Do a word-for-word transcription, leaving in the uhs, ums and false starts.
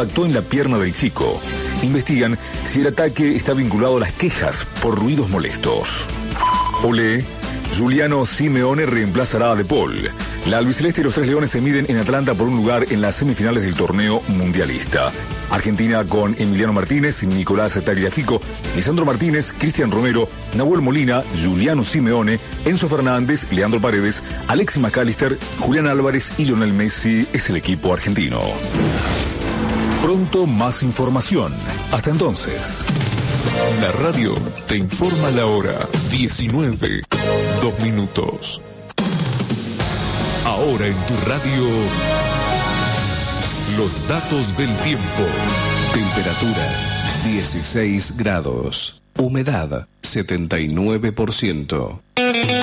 impactó en la pierna del chico. Investigan si el ataque está vinculado a las quejas por ruidos molestos. Olé. Giuliano Simeone reemplazará a De Paul. La albiceleste y los Tres Leones se miden en Atlanta por un lugar en las semifinales del torneo mundialista. Argentina con Emiliano Martínez, Nicolás Tagliafico, Lisandro Martínez, Cristian Romero, Nahuel Molina, Giuliano Simeone, Enzo Fernández, Leandro Paredes, Alexis McAllister, Julián Álvarez y Lionel Messi es el equipo argentino. Pronto más información. Hasta entonces. La radio te informa la hora diecinueve, dos minutos. Ahora en tu radio, los datos del tiempo. Temperatura dieciséis grados. Humedad setenta y nueve por ciento.